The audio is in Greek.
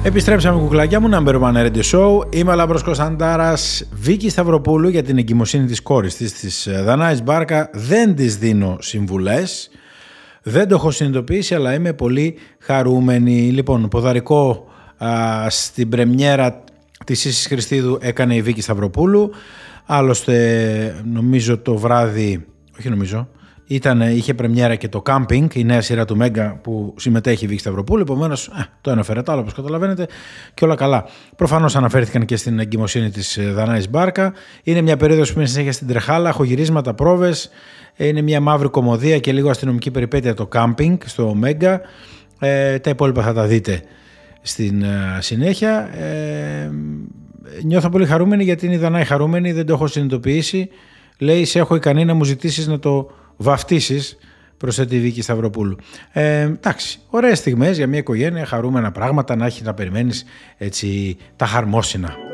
Επιστρέψαμε κουκλάκια μου, Number One Radio Show. Είμαι ο Λάμπρος Κωνσταντάρας. Βίκη Σταυροπούλου, για την εγκυμοσύνη της κόρης της Δανάης Μπάρκα, δεν της δίνω συμβουλές. Δεν το έχω συνειδητοποιήσει, αλλά είμαι πολύ χαρούμενη. Λοιπόν, ποδαρικό στην πρεμιέρα της Ίσης Χριστίδου έκανε η Βίκη Σταυροπούλου. Άλλωστε, νομίζω το βράδυ, όχι νομίζω, είχε πρεμιέρα και το Camping, η νέα σειρά του Μέγκα που συμμετέχει η Βίκη Σταυροπούλου. Επομένως, το ένα φέρε το άλλο, όπως καταλαβαίνετε, και όλα καλά. Προφανώς αναφέρθηκαν και στην εγκυμοσύνη της Δανάης Μπάρκα. Είναι μια περίοδος που είναι συνέχεια στην τρεχάλα, χογυρίσματα, πρόβες. Είναι μια μαύρη κωμωδία και λίγο αστυνομική περιπέτεια το Camping στο Μέγκα. Τα υπόλοιπα θα τα δείτε στην συνέχεια. Νιώθω πολύ χαρούμενη γιατί είναι η Δανάη χαρούμενη, δεν το έχω συνειδητοποιήσει. Λέει, σε έχω ικανή να μου ζητήσεις να το βαφτίσεις, προσθέτει η Βίκη Σταυροπούλου. Εντάξει, ωραίες στιγμές για μια οικογένεια, χαρούμενα πράγματα, να έχει να περιμένεις έτσι τα χαρμόσυνα.